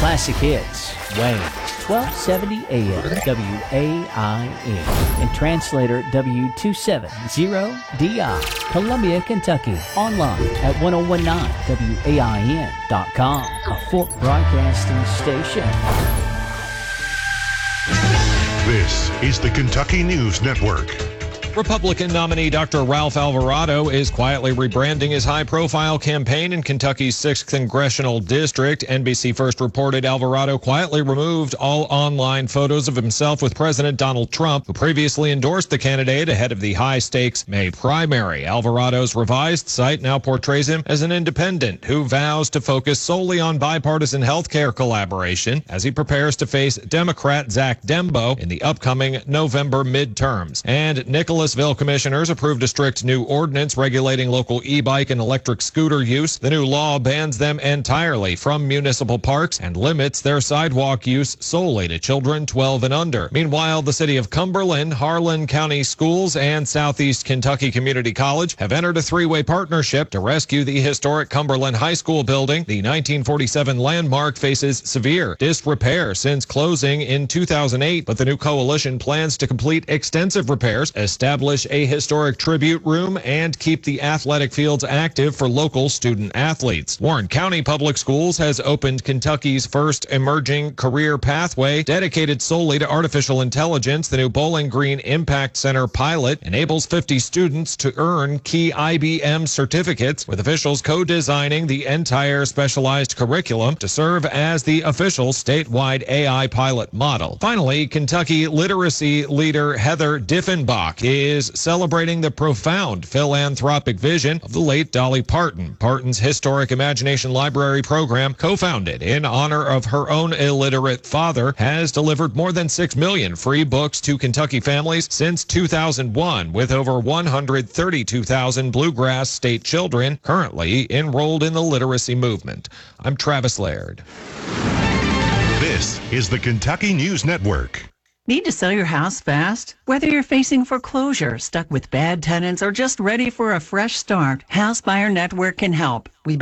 Classic hits, Wayne, 1270 AM, WAIN, and translator W270DI, Columbia, Kentucky. Online at 1019WAIN.com, a Fort Broadcasting station. This is the Kentucky News Network. Republican nominee Dr. Ralph Alvarado is quietly rebranding his high-profile campaign in Kentucky's 6th Congressional District. NBC First reported Alvarado quietly removed all online photos of himself with President Donald Trump, who previously endorsed the candidate ahead of the high-stakes May primary. Alvarado's revised site now portrays him as an independent who vows to focus solely on bipartisan health care collaboration as he prepares to face Democrat Zach Dembo in the upcoming November midterms. And Nicholasville commissioners approved a strict new ordinance regulating local e-bike and electric scooter use. The new law bans them entirely from municipal parks and limits their sidewalk use solely to children 12 and under. Meanwhile, the city of Cumberland, Harlan County Schools, and Southeast Kentucky Community College have entered a three-way partnership to rescue the historic Cumberland High School building. The 1947 landmark faces severe disrepair since closing in 2008, but the new coalition plans to complete extensive repairs, establish a historic tribute room, and keep the athletic fields active for local student athletes. Warren County Public Schools has opened Kentucky's first emerging career pathway dedicated solely to artificial intelligence. The new Bowling Green Impact Center pilot enables 50 students to earn key IBM certificates, with officials co-designing the entire specialized curriculum to serve as the official statewide AI pilot model. Finally, Kentucky literacy leader Heather Diffenbach is celebrating the profound philanthropic vision of the late Dolly Parton. Parton's historic Imagination Library program, co-founded in honor of her own illiterate father, has delivered more than 6 million free books to Kentucky families since 2001, with over 132,000 Bluegrass State children currently enrolled in the literacy movement. I'm Travis Laird. This is the Kentucky News Network. Need to sell your house fast? Whether you're facing foreclosure, stuck with bad tenants, or just ready for a fresh start, House Buyer Network can help. We